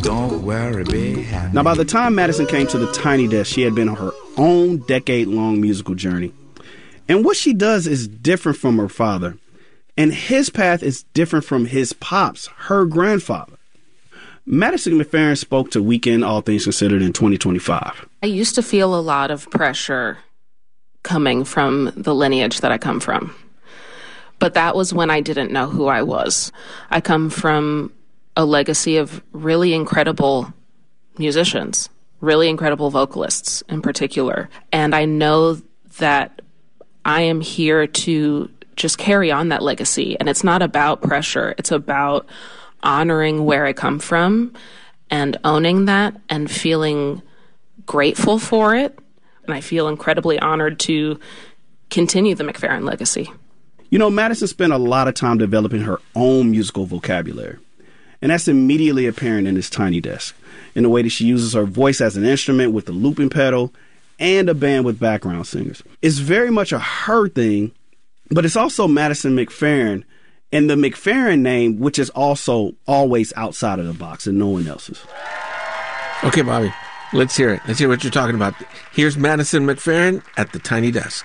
Don't worry, be happy. Now, by the time Madison came to the Tiny Desk, she had been on her own decade-long musical journey. And what she does is different from her father. And his path is different from his pops, her grandfather. Madison McFerrin spoke to Weekend All Things Considered in 2025. I used to feel a lot of pressure coming from the lineage that I come from. But that was when I didn't know who I was. I come from a legacy of really incredible musicians, really incredible vocalists in particular. And I know that I am here to just carry on that legacy. And it's not about pressure. It's about honoring where I come from and owning that and feeling grateful for it. And I feel incredibly honored to continue the McFerrin legacy. You know, Madison spent a lot of time developing her own musical vocabulary. And that's immediately apparent in this Tiny Desk, in the way that she uses her voice as an instrument with the looping pedal and a band with background singers. It's very much a her thing, but it's also Madison McFerrin and the McFerrin name, which is also always outside of the box and no one else's. Okay, Bobby, let's hear it. Let's hear what you're talking about. Here's Madison McFerrin at the Tiny Desk.